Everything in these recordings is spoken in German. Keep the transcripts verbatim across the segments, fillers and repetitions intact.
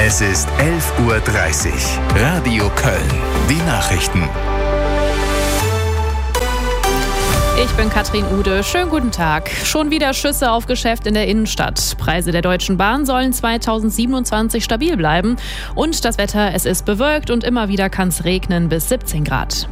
Es ist elf Uhr dreißig. Radio Köln. Die Nachrichten. Ich bin Katrin Ude. Schönen guten Tag. Schon wieder Schüsse auf Geschäft in der Innenstadt. Preise der Deutschen Bahn sollen zweitausendsiebenundzwanzig stabil bleiben. Und das Wetter, es ist bewölkt und immer wieder kann es regnen bis siebzehn Grad.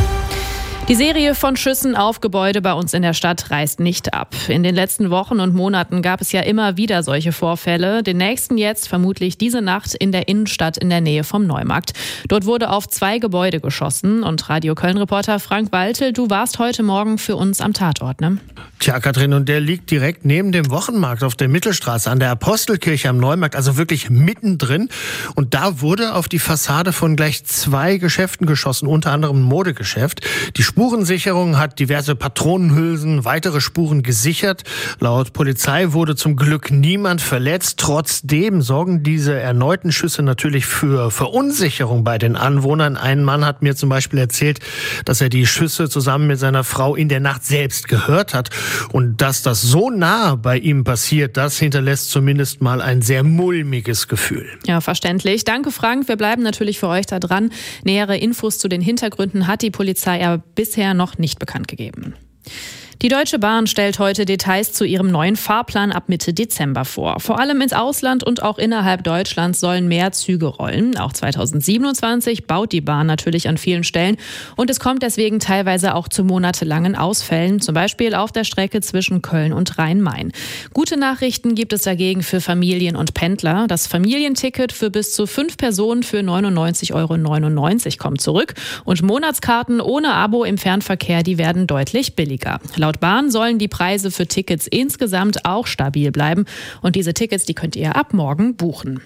Die Serie von Schüssen auf Gebäude bei uns in der Stadt reißt nicht ab. In den letzten Wochen und Monaten gab es ja immer wieder solche Vorfälle. Den nächsten jetzt vermutlich diese Nacht in der Innenstadt in der Nähe vom Neumarkt. Dort wurde auf zwei Gebäude geschossen. Und Radio Köln-Reporter Frank Waltel, du warst heute Morgen für uns am Tatort, ne? Tja, Katrin, und der liegt direkt neben dem Wochenmarkt auf der Mittelstraße an der Apostelkirche am Neumarkt, also wirklich mittendrin. Und da wurde auf die Fassade von gleich zwei Geschäften geschossen, unter anderem ein Modegeschäft. Die Spurensicherung hat diverse Patronenhülsen, weitere Spuren gesichert. Laut Polizei wurde zum Glück niemand verletzt. Trotzdem sorgen diese erneuten Schüsse natürlich für Verunsicherung bei den Anwohnern. Ein Mann hat mir zum Beispiel erzählt, dass er die Schüsse zusammen mit seiner Frau in der Nacht selbst gehört hat. Und dass das so nah bei ihm passiert, das hinterlässt zumindest mal ein sehr mulmiges Gefühl. Ja, verständlich. Danke, Frank. Wir bleiben natürlich für euch da dran. Nähere Infos zu den Hintergründen hat die Polizei aber bisher noch nicht bekannt gegeben. Die Deutsche Bahn stellt heute Details zu ihrem neuen Fahrplan ab Mitte Dezember vor. Vor allem ins Ausland und auch innerhalb Deutschlands sollen mehr Züge rollen. Auch zweitausendsiebenundzwanzig baut die Bahn natürlich an vielen Stellen. Und es kommt deswegen teilweise auch zu monatelangen Ausfällen, zum Beispiel auf der Strecke zwischen Köln und Rhein-Main. Gute Nachrichten gibt es dagegen für Familien und Pendler. Das Familienticket für bis zu fünf Personen für neunundneunzig Euro neunundneunzig kommt zurück. Und Monatskarten ohne Abo im Fernverkehr, die werden deutlich billiger. Laut Bahn sollen die Preise für Tickets insgesamt auch stabil bleiben. Und diese Tickets, die könnt ihr ab morgen buchen.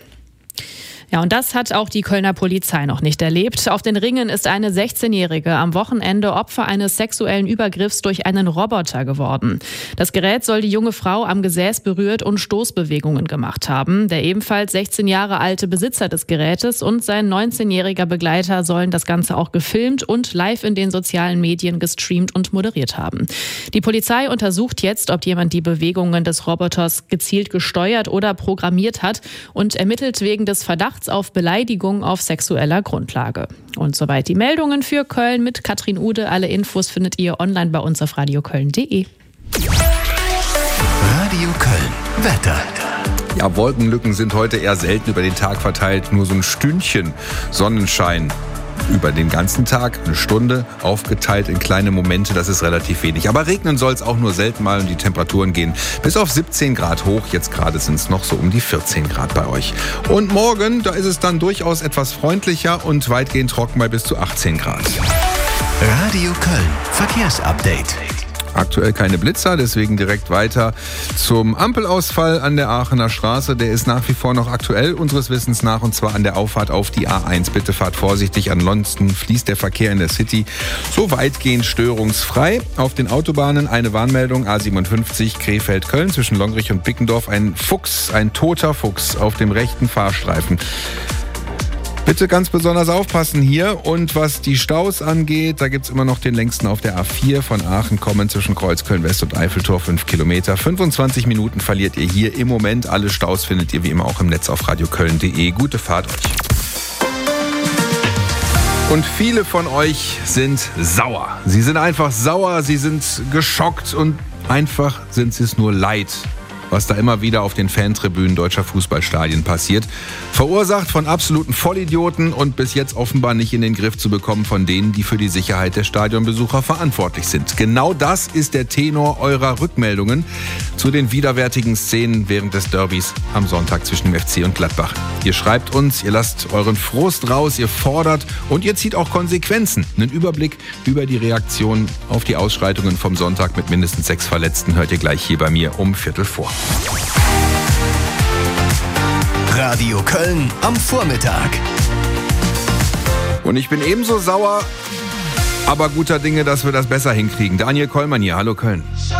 Ja, und das hat auch die Kölner Polizei noch nicht erlebt. Auf den Ringen ist eine sechzehnjährige am Wochenende Opfer eines sexuellen Übergriffs durch einen Roboter geworden. Das Gerät soll die junge Frau am Gesäß berührt und Stoßbewegungen gemacht haben. Der ebenfalls sechzehn Jahre alte Besitzer des Gerätes und sein neunzehnjähriger Begleiter sollen das Ganze auch gefilmt und live in den sozialen Medien gestreamt und moderiert haben. Die Polizei untersucht jetzt, ob jemand die Bewegungen des Roboters gezielt gesteuert oder programmiert hat und ermittelt wegen des Verdachts auf Beleidigung auf sexueller Grundlage. Und soweit die Meldungen für Köln mit Katrin Ude. Alle Infos findet ihr online bei uns auf radioköln punkt de. Radio Köln. Wetter. Ja, Wolkenlücken sind heute eher selten über den Tag verteilt. Nur so ein Stündchen Sonnenschein über den ganzen Tag, eine Stunde, aufgeteilt in kleine Momente, das ist relativ wenig. Aber regnen soll es auch nur selten mal und die Temperaturen gehen bis auf siebzehn Grad hoch. Jetzt gerade sind es noch so um die vierzehn Grad bei euch. Und morgen, da ist es dann durchaus etwas freundlicher und weitgehend trocken bei bis zu achtzehn Grad. Radio Köln. Verkehrsupdate. Aktuell keine Blitzer, deswegen direkt weiter zum Ampelausfall an der Aachener Straße. Der ist nach wie vor noch aktuell, unseres Wissens nach, und zwar an der Auffahrt auf die A eins. Bitte fahrt vorsichtig, ansonsten fließt der Verkehr in der City so weitgehend störungsfrei. Auf den Autobahnen eine Warnmeldung, A siebenundfünfzig Krefeld-Köln zwischen Longrich und Bickendorf. Ein Fuchs, ein toter Fuchs auf dem rechten Fahrstreifen. Bitte ganz besonders aufpassen hier. Und was die Staus angeht, da gibt es immer noch den längsten auf der A vier von Aachen kommen zwischen Kreuzköln-West und Eiffeltor, fünf Kilometer. fünfundzwanzig Minuten verliert ihr hier im Moment. Alle Staus findet ihr wie immer auch im Netz auf radioköln punkt de. Gute Fahrt euch. Und viele von euch sind sauer. Sie sind einfach sauer, sie sind geschockt und einfach sind sie es nur leid, was da immer wieder auf den Fantribünen deutscher Fußballstadien passiert. Verursacht von absoluten Vollidioten und bis jetzt offenbar nicht in den Griff zu bekommen von denen, die für die Sicherheit der Stadionbesucher verantwortlich sind. Genau das ist der Tenor eurer Rückmeldungen zu den widerwärtigen Szenen während des Derbys am Sonntag zwischen dem F C und Gladbach. Ihr schreibt uns, ihr lasst euren Frust raus, ihr fordert und ihr zieht auch Konsequenzen. Einen Überblick über die Reaktionen auf die Ausschreitungen vom Sonntag mit mindestens sechs Verletzten hört ihr gleich hier bei mir um Viertel vor. Radio Köln am Vormittag. Und ich bin ebenso sauer, aber guter Dinge, dass wir das besser hinkriegen. Daniel Kollmann hier, hallo Köln.